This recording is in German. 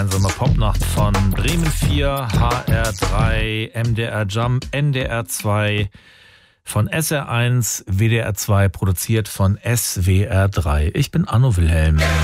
Gemeinsame Popnacht von Bremen 4, HR3, MDR Jump, NDR 2, von SR1, WDR 2, produziert von SWR 3. Ich bin Anno Wilhelm.